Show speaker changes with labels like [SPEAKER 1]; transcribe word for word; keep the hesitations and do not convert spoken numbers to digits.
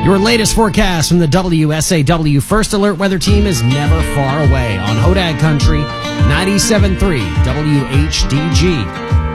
[SPEAKER 1] Your latest forecast from the W S A W First Alert Weather Team is never far away on Hodag Country, ninety-seven point three W H D G.